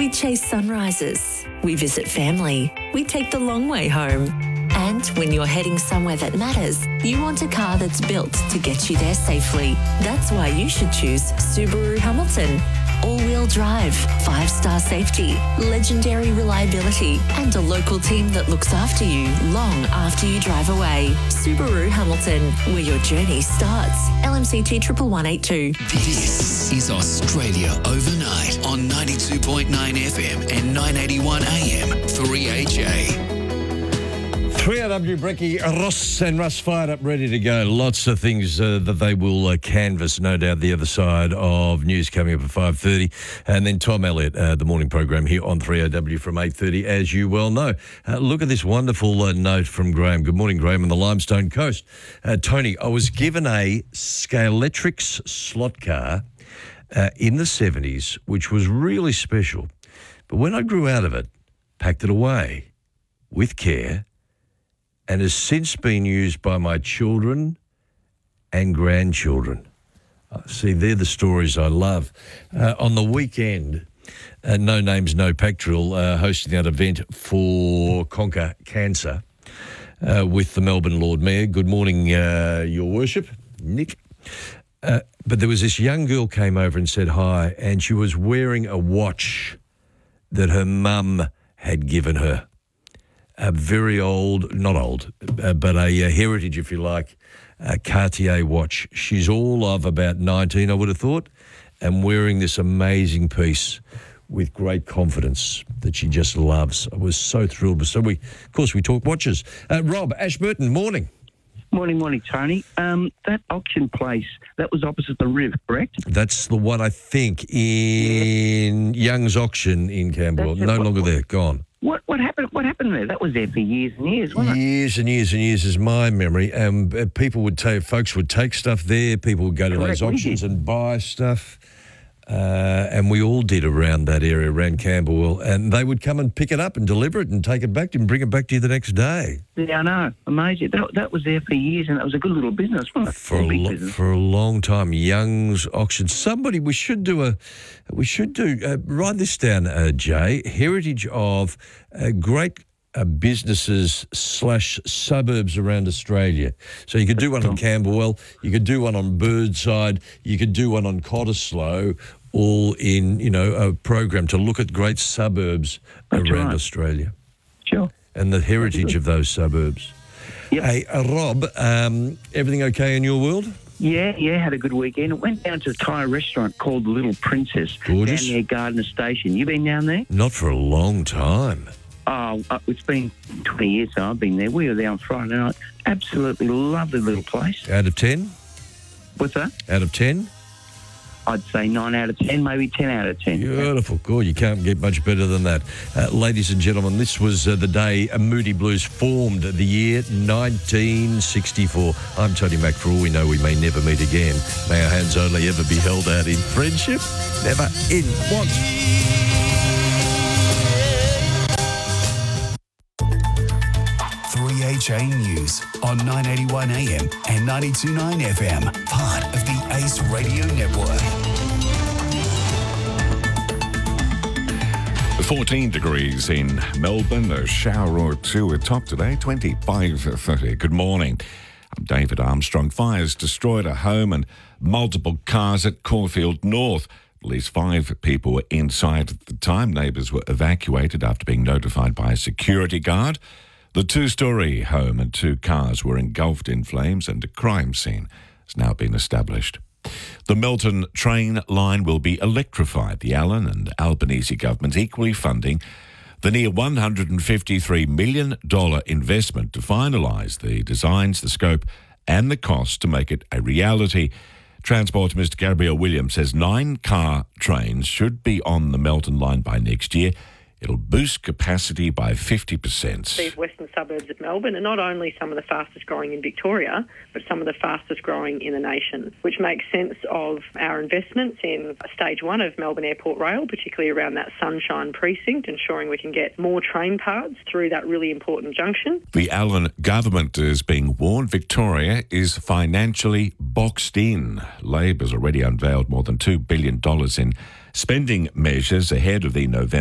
We chase sunrises. We visit family. We take the long way home. And when you're heading somewhere that matters, you want a car that's built to get you there safely. That's why you should choose Subaru Hamilton. All-wheel drive, 5-star safety, legendary reliability, and a local team that looks after you long after you drive away. Subaru Hamilton, where your journey starts. LMCT 11182. This is Australia Overnight on 92.9 FM and 981 AM 3AJ. 3RW Brecky, Ross and Russ fired up, ready to go. Lots of things that they will canvass, no doubt, the other side of news coming up at 5:30. And then Tom Elliott, the morning program here on 3RW from 8:30, as you well know. Look at this wonderful note from Graham. Good morning, Graham, on the Limestone Coast. Tony, I was given a Scalextric slot car in the 70s, which was really special. But when I grew out of it, packed it away with care, and has since been used by my children and grandchildren. See, they're the stories I love. On the weekend, No Names, No Pectoral hosting that event for Conquer Cancer with the Melbourne Lord Mayor. Good morning, Your Worship, Nick. But there was this young girl came over and said hi, and she was wearing a watch that her mum had given her. A very old, not old, but a heritage, if you like, Cartier watch. She's all of about 19, I would have thought, and wearing this amazing piece with great confidence that she just loves. I was so thrilled. So of course, we talk watches. Rob Ashburton, morning. Morning, Tony. That auction place, that was opposite the Riv, correct? That's the one, I think, in Young's Auction in Camberwell. No longer there, gone. What happened there? That was there for years and years, wasn't it? Years and years and years is my memory. Folks would take stuff there. People would go to those auctions and buy stuff. And we all did around that area, around Camberwell. And they would come and pick it up and deliver it and take it back and bring it back to you the next day. Yeah, I know. Amazing. That was there for years, and that was a good little business, wasn't it? For a long time. Young's Auction. We should write this down, Jay. Heritage of great businesses / suburbs around Australia. So you could do one on Camberwell, you could do one on Birdside, you could do one on Cottesloe, all in, a program to look at great suburbs around Australia. Sure. And the heritage of those suburbs. Yep. Hey, Rob, everything okay in your world? Yeah, had a good weekend. It went down to a Thai restaurant called The Little Princess. Gorgeous. Down near Gardner Station. You been down there? Not for a long time. Oh, it's been 20 years so I've been there. We were there on Friday night. Absolutely lovely little place. Out of 10? What's that? Out of 10? I'd say 9 out of 10, maybe 10 out of 10. Beautiful. Good. You can't get much better than that. Ladies and gentlemen, this was the day Moody Blues formed, the year 1964. I'm Tony Mack. For all we know, we may never meet again. May our hands only ever be held out in friendship, never in want. AJ News on 981 AM and 92.9 FM, part of the Ace Radio Network. 14 degrees in Melbourne, a shower or two at top today, 25-30. Good morning. I'm David Armstrong. Fires destroyed a home and multiple cars at Caulfield North. At least 5 people were inside at the time. Neighbours were evacuated after being notified by a security guard. The 2-storey home and 2 cars were engulfed in flames, and a crime scene has now been established. The Melton train line will be electrified. The Allan and Albanese governments equally funding the near $153 million investment to finalise the designs, the scope and the cost to make it a reality. Transport Minister Gabrielle Williams says 9 car trains should be on the Melton line by next year. It'll boost capacity by 50%. These western suburbs of Melbourne are not only some of the fastest growing in Victoria, but some of the fastest growing in the nation, which makes sense of our investments in stage 1 of Melbourne Airport Rail, particularly around that Sunshine precinct, ensuring we can get more train paths through that really important junction. The Allan government is being warned Victoria is financially boxed in. Labor's already unveiled more than $2 billion in spending measures ahead of the November